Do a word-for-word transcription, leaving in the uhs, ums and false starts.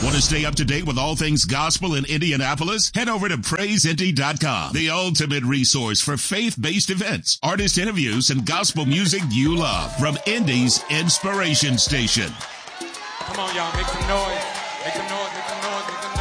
Want to stay up to date with all things gospel in Indianapolis? Head over to praise indy dot com, the ultimate resource for faith-based events, artist interviews, and gospel music you love from Indy's Inspiration Station. Come on, y'all. Make some noise. Make some noise. Make some noise. Make some noise.